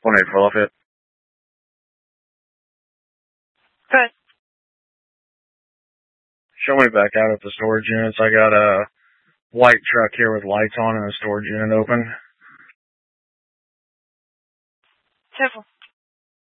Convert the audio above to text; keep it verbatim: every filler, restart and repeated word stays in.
one eight four Lafayette. Good. Show me back out at the storage units. I got a white truck here with lights on and a storage unit open. Careful.